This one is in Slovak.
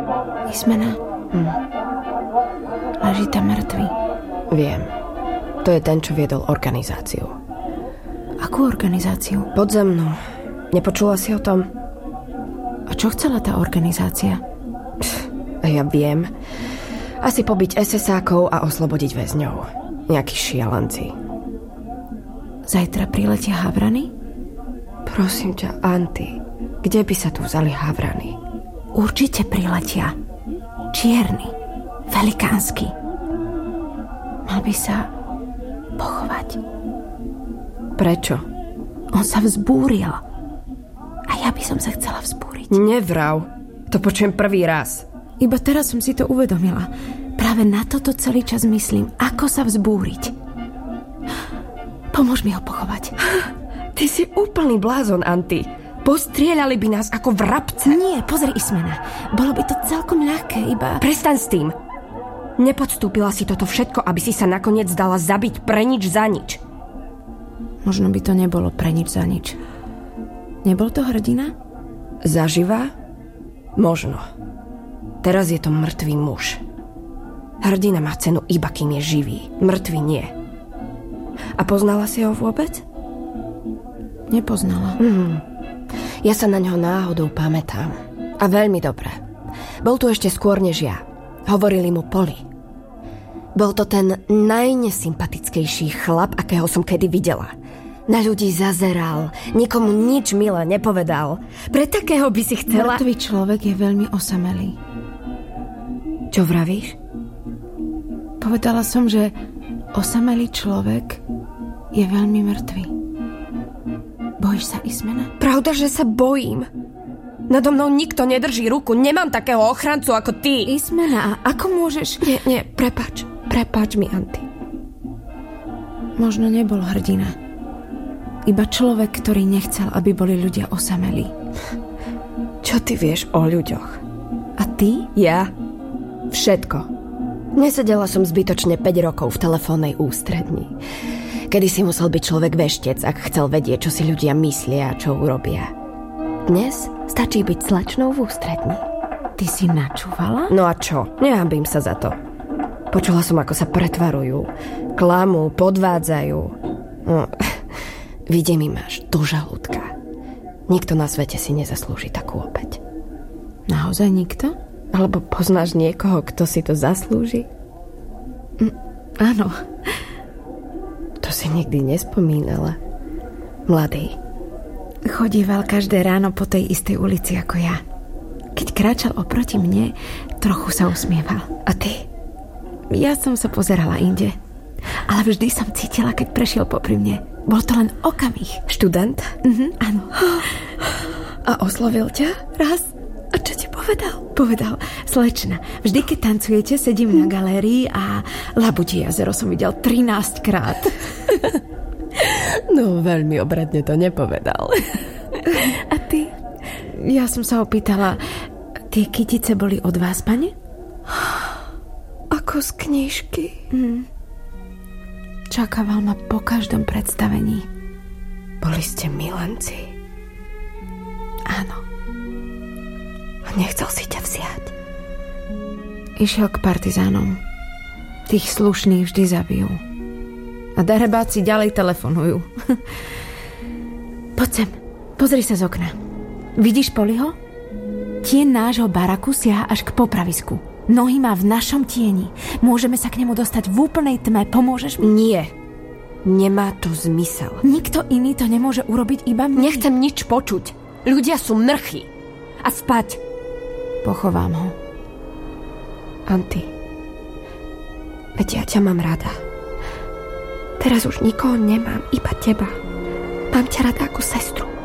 Ismena. Leží tam mŕtvy. Viem. To je ten, čo viedol organizáciu. Akú organizáciu? Podzemnú. Nepočula si o tom? A čo chcela tá organizácia? A ja viem. Asi pobiť SS-ákov a oslobodiť väzňov. Nejakí šialenci. Zajtra priletia havrany? Prosím ťa, Anty, kde by sa tu vzali havrany? Určite priletia. Čierny. Velikánsky. Mal by sa pochovať. Prečo? On sa vzbúril. A ja by som sa chcela vzbúriť. Nevrav. To počujem prvý raz. Iba teraz som si to uvedomila. Práve na toto celý čas myslím, ako sa vzbúriť. Pomôž mi ho pochovať. Ty si úplný blázon, Anty. Postrieľali by nás ako vrabce. Nie, pozri, Ismena. Bolo by to celkom ľahké, iba... Prestaň s tým. Nepodstúpila si toto všetko, aby si sa nakoniec dala zabiť pre nič za nič. Možno by to nebolo pre nič za nič. Nebol to hrdina? Zaživa? Možno. Teraz je to mŕtvý muž. Hrdina má cenu iba kým je živý. Mŕtvý nie. A poznala si ho vôbec? Nepoznala. Ja sa na ňo náhodou pamätám. A veľmi dobre. Bol tu ešte skôr než ja. Hovorili mu Poli. Bol to ten najnesympatickejší chlap, akého som kedy videla. Na ľudí zazeral, nikomu nič milé nepovedal. Pre takého by si chcela... Mŕtvý človek je veľmi osamelý. Čo vravíš? Povedala som, že osamelý človek je veľmi mŕtvý. Bojíš sa, Ismena? Pravda, že sa bojím. Nado mnou nikto nedrží ruku. Nemám takého ochrancu ako ty. Ismena, a ako môžeš... Nie, prepáč. Prepáč mi, Anty. Možno nebol hrdina. Iba človek, ktorý nechcel, aby boli ľudia osamelí. Čo ty vieš o ľuďoch? A ty? Ja? Všetko. Nesedela som zbytočne 5 rokov v telefónnej ústredni. Kedy si musel byť človek veštec, ak chcel vedieť, čo si ľudia myslia a čo urobia. Dnes stačí byť slečnou v ústredni. Ty si načúvala? No a čo? Nehanbím sa za to. Počula som, ako sa pretvarujú. Klamú, podvádzajú. No, vidie mi máš do žalúdka. Nikto na svete si nezaslúži takú opäť. Naozaj nikto? Alebo poznáš niekoho, kto si to zaslúži? Áno. To si nikdy nespomínala. Mladý. Chodíval každé ráno po tej istej ulici ako ja. Keď kráčal oproti mne, trochu sa usmieval. A ty? Ja som sa pozerala inde. Ale vždy som cítila, keď prešiel popri mne. Bol to len okamih. Študent? Áno. A oslovil ťa? Raz. A čo ti povedal? Povedal, slečna, vždy keď tancujete, sedím na galérii a Labudí jazero som videl 13 krát. No, veľmi obradne to nepovedal. A ty? Ja som sa opýtala, tie kytice boli od vás, pane? Ako z knižky. Čakával ma po každom predstavení. Boli ste milenci? Áno. A nechcel si ťa vziať? Išiel k partizánom. Tých slušných vždy zabijú. A darebáci ďalej telefonujú. Poď sem, pozri sa z okna. Vidíš Poliho? Tieň nášho baraku siaha až k popravisku. Nohy má v našom tieni. Môžeme sa k nemu dostať v úplnej tme. Pomôžeš mi? Nie. Nemá to zmysel. Nikto iný to nemôže urobiť, iba my. Nechcem nič počuť. Ľudia sú mrchy. A spať. Pochovám ho. Anty, veď ja ťa mám rada. Teraz už nikoho nemám, iba teba. Mám ťa rada ako sestru.